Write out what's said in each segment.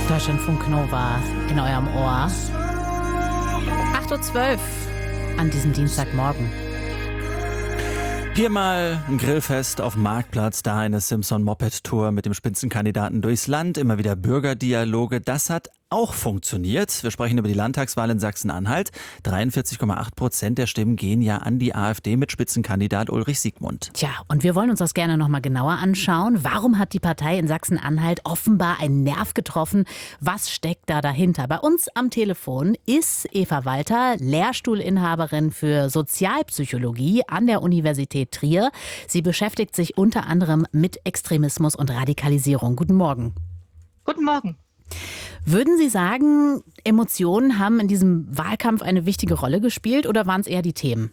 Deutschlandfunk Nova in eurem Ohr. 8:12 Uhr an diesem Dienstagmorgen. Hier mal ein Grillfest auf dem Marktplatz, da eine Simpson-Moped-Tour mit dem Spitzenkandidaten durchs Land, immer wieder Bürgerdialoge. Das hat auch funktioniert. Wir sprechen über die Landtagswahl in Sachsen-Anhalt. 43,8% der Stimmen gehen ja an die AfD mit Spitzenkandidat Ulrich Siegmund. Tja, und wir wollen uns das gerne nochmal genauer anschauen. Warum hat die Partei in Sachsen-Anhalt offenbar einen Nerv getroffen? Was steckt da dahinter? Bei uns am Telefon ist Eva Walter, Lehrstuhlinhaberin für Sozialpsychologie an der Universität Trier. Sie beschäftigt sich unter anderem mit Extremismus und Radikalisierung. Guten Morgen. Guten Morgen. Würden Sie sagen, Emotionen haben in diesem Wahlkampf eine wichtige Rolle gespielt oder waren es eher die Themen?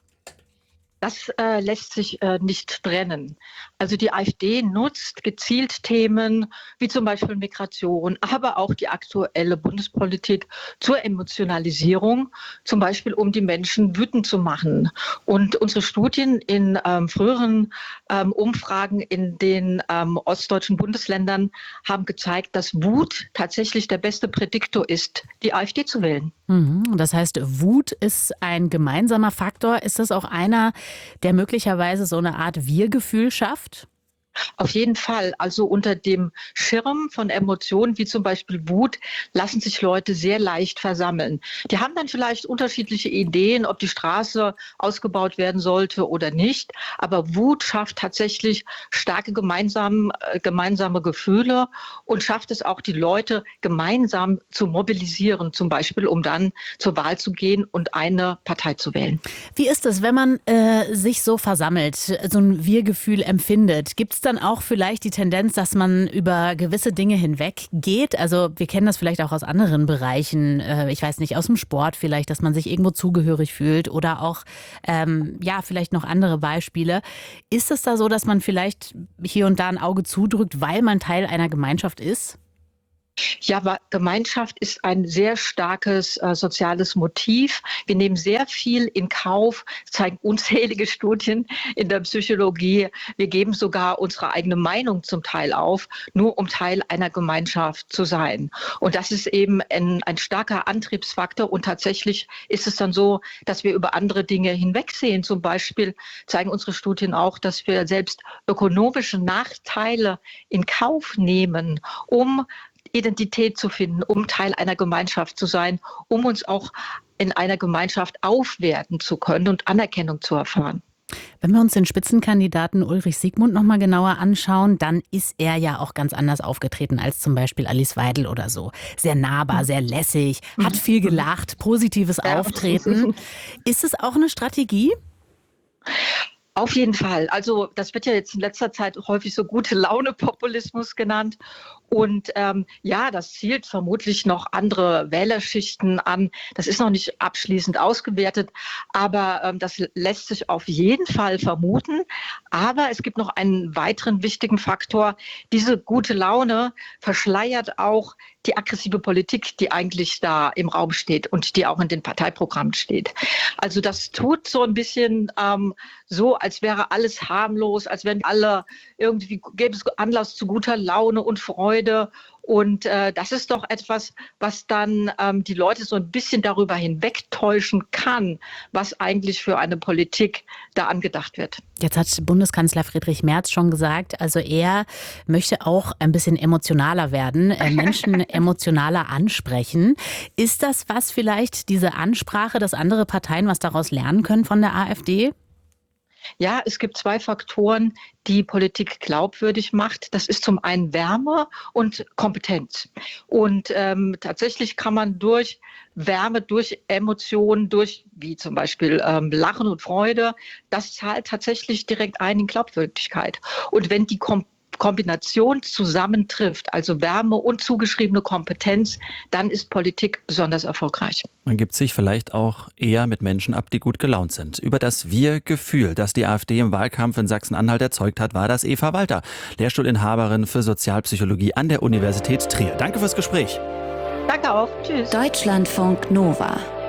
Das lässt sich nicht trennen. Also die AfD nutzt gezielt Themen wie zum Beispiel Migration, aber auch die aktuelle Bundespolitik zur Emotionalisierung, zum Beispiel um die Menschen wütend zu machen. Und unsere Studien in früheren Umfragen in den ostdeutschen Bundesländern haben gezeigt, dass Wut tatsächlich der beste Prädiktor ist, die AfD zu wählen. Das heißt, Wut ist ein gemeinsamer Faktor. Ist das auch einer, der möglicherweise so eine Art Wir-Gefühl schafft? Auf jeden Fall. Also unter dem Schirm von Emotionen wie zum Beispiel Wut lassen sich Leute sehr leicht versammeln. Die haben dann vielleicht unterschiedliche Ideen, ob die Straße ausgebaut werden sollte oder nicht. Aber Wut schafft tatsächlich starke gemeinsame Gefühle und schafft es auch, die Leute gemeinsam zu mobilisieren, zum Beispiel, um dann zur Wahl zu gehen und eine Partei zu wählen. Wie ist es, wenn man sich so versammelt, so ein Wir-Gefühl empfindet? Gibt es dann auch vielleicht die Tendenz, dass man über gewisse Dinge hinweg geht? Also wir kennen das vielleicht auch aus anderen Bereichen, ich weiß nicht, aus dem Sport vielleicht, dass man sich irgendwo zugehörig fühlt oder auch, vielleicht noch andere Beispiele. Ist es da so, dass man vielleicht hier und da ein Auge zudrückt, weil man Teil einer Gemeinschaft ist? Ja, aber Gemeinschaft ist ein sehr starkes soziales Motiv. Wir nehmen sehr viel in Kauf, zeigen unzählige Studien in der Psychologie. Wir geben sogar unsere eigene Meinung zum Teil auf, nur um Teil einer Gemeinschaft zu sein. Und das ist eben ein starker Antriebsfaktor. Und tatsächlich ist es dann so, dass wir über andere Dinge hinwegsehen. Zum Beispiel zeigen unsere Studien auch, dass wir selbst ökonomische Nachteile in Kauf nehmen, um Identität zu finden, um Teil einer Gemeinschaft zu sein, um uns auch in einer Gemeinschaft aufwerten zu können und Anerkennung zu erfahren. Wenn wir uns den Spitzenkandidaten Ulrich Siegmund noch mal genauer anschauen, dann ist er ja auch ganz anders aufgetreten als zum Beispiel Alice Weidel oder so. Sehr nahbar, sehr lässig, hat viel gelacht, positives Auftreten. Ist es auch eine Strategie? Auf jeden Fall. Also das wird ja jetzt in letzter Zeit häufig so Gute-Laune-Populismus genannt. Und das zielt vermutlich noch andere Wählerschichten an. Das ist noch nicht abschließend ausgewertet, aber das lässt sich auf jeden Fall vermuten. Aber es gibt noch einen weiteren wichtigen Faktor. Diese gute Laune verschleiert auch die aggressive Politik, die eigentlich da im Raum steht und die auch in den Parteiprogrammen steht. Also das tut so ein bisschen so, als wäre alles harmlos, als wenn alle irgendwie, gäbe es Anlass zu guter Laune und Freude. Und das ist doch etwas, was dann die Leute so ein bisschen darüber hinwegtäuschen kann, was eigentlich für eine Politik da angedacht wird. Jetzt hat Bundeskanzler Friedrich Merz schon gesagt, also er möchte auch ein bisschen emotionaler werden, Menschen emotionaler ansprechen. Ist das was vielleicht, diese Ansprache, dass andere Parteien was daraus lernen können von der AfD? Ja, es gibt zwei Faktoren, die Politik glaubwürdig macht. Das ist zum einen Wärme und Kompetenz. Und tatsächlich kann man durch Wärme, durch Emotionen, durch wie zum Beispiel Lachen und Freude, das zahlt tatsächlich direkt ein in Glaubwürdigkeit. Und wenn die Kombination zusammentrifft, also Wärme und zugeschriebene Kompetenz, dann ist Politik besonders erfolgreich. Man gibt sich vielleicht auch eher mit Menschen ab, die gut gelaunt sind. Über das Wir-Gefühl, das die AfD im Wahlkampf in Sachsen-Anhalt erzeugt hat, war das Eva Walter, Lehrstuhlinhaberin für Sozialpsychologie an der Universität Trier. Danke fürs Gespräch. Danke auch. Tschüss. Deutschlandfunk Nova.